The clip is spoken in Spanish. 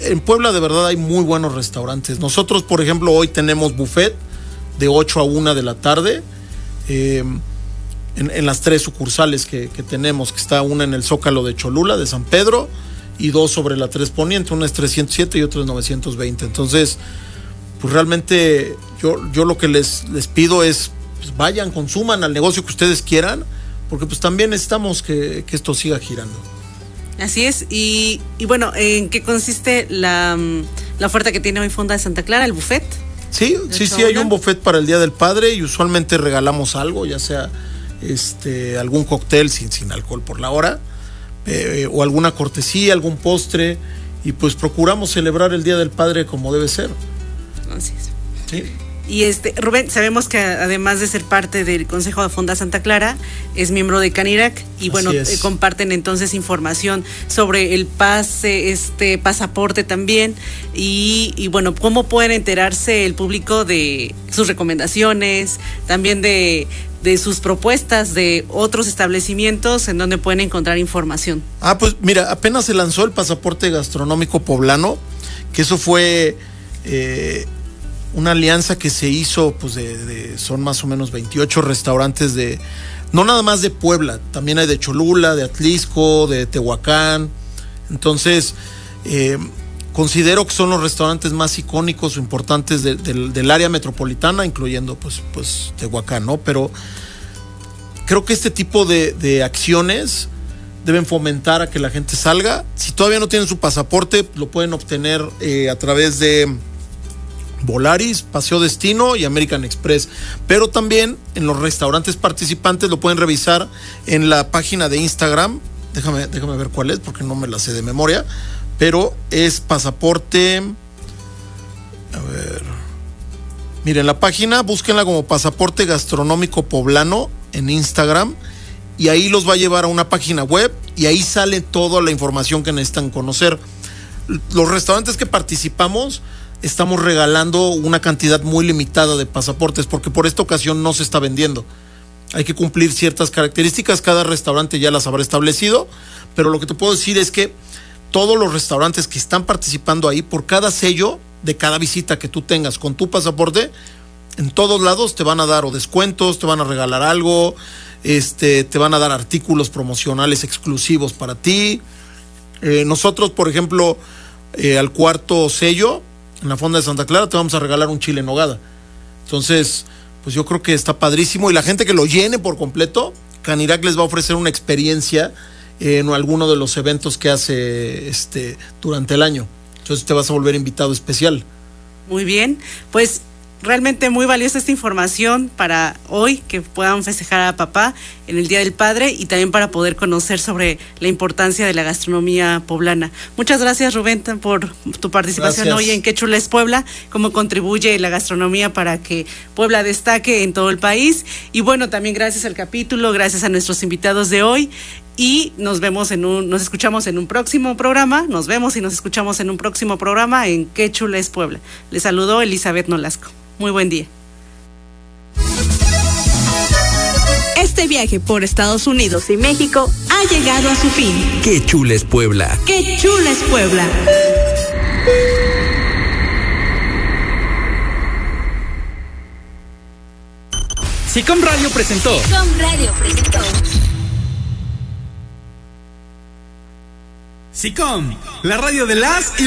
en Puebla de verdad hay muy buenos restaurantes. Nosotros, por ejemplo, hoy tenemos buffet de 8 a 1 de la tarde en las 3 sucursales que tenemos, que está una en el Zócalo de Cholula, de San Pedro, y 2 sobre la 3 Poniente, una es 307 y otra es 920. Entonces, pues realmente yo lo que les pido es, pues vayan, consuman al negocio que ustedes quieran, porque pues también necesitamos que esto siga girando. Así es, y bueno, ¿en qué consiste la oferta que tiene hoy Fonda de Santa Clara, el buffet? Sí, hay un buffet para el Día del Padre y usualmente regalamos algo, ya sea algún cóctel sin alcohol por la hora, o alguna cortesía, algún postre, y pues procuramos celebrar el Día del Padre como debe ser. Así es. Sí. Y Rubén, sabemos que además de ser parte del Consejo de Fonda Santa Clara, es miembro de Canirac y bueno, comparten entonces información sobre el pase, pasaporte también y bueno, cómo pueden enterarse el público de sus recomendaciones, también de sus propuestas de otros establecimientos en donde pueden encontrar información. Pues mira, apenas se lanzó el pasaporte gastronómico poblano, que eso fue una alianza que se hizo, pues son más o menos 28 restaurantes no nada más de Puebla, también hay de Cholula, de Atlisco, de Tehuacán. Entonces, considero que son los restaurantes más icónicos o importantes del área metropolitana, incluyendo pues Tehuacán, ¿no? Pero creo que este tipo de acciones deben fomentar a que la gente salga. Si todavía no tienen su pasaporte, lo pueden obtener a través de Volaris, Paseo Destino y American Express, pero también en los restaurantes participantes lo pueden revisar en la página de Instagram. Déjame ver cuál es, porque no me la sé de memoria, pero es pasaporte. A ver, miren la página, búsquenla como Pasaporte Gastronómico Poblano en Instagram, y ahí los va a llevar a una página web y ahí sale toda la información que necesitan conocer. Los restaurantes que participamos estamos regalando una cantidad muy limitada de pasaportes, porque por esta ocasión no se está vendiendo. Hay que cumplir ciertas características, cada restaurante ya las habrá establecido, pero lo que te puedo decir es que todos los restaurantes que están participando ahí, por cada sello de cada visita que tú tengas con tu pasaporte, en todos lados te van a dar o descuentos, te van a regalar algo, te van a dar artículos promocionales exclusivos para ti. Nosotros, por ejemplo, al cuarto sello, en la Fonda de Santa Clara, te vamos a regalar un chile en nogada. Entonces, pues yo creo que está padrísimo, y la gente que lo llene por completo, Canirac les va a ofrecer una experiencia en alguno de los eventos que hace durante el año. Entonces te vas a volver invitado especial. Muy bien, pues realmente muy valiosa esta información para hoy, que puedan festejar a papá en el Día del Padre, y también para poder conocer sobre la importancia de la gastronomía poblana. Muchas gracias, Rubén, por tu participación hoy en Qué Chula es Puebla, cómo contribuye la gastronomía para que Puebla destaque en todo el país. Y bueno, también gracias al capítulo, gracias a nuestros invitados de hoy. Y nos escuchamos en un próximo programa. Nos vemos y nos escuchamos en un próximo programa en Qué Chula es Puebla. Les saludó Elizabeth Nolasco. Muy buen día. Este viaje por Estados Unidos y México ha llegado a su fin. Qué chula es Puebla. Qué chula es Puebla. SICOM Radio presentó. SICOM, la radio de las y